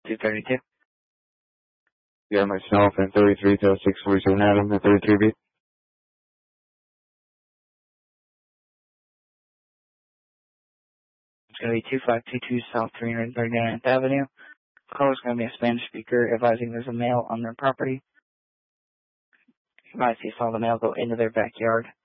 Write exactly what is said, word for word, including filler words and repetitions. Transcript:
two thirty-two. Yeah, myself and thirty-three to six forty-seven Adam and thirty-three B. It's going to be two five two two South three thirty-ninth Avenue. Call is going to be a Spanish speaker advising there's a male on their property. Advise you saw the male go into their backyard.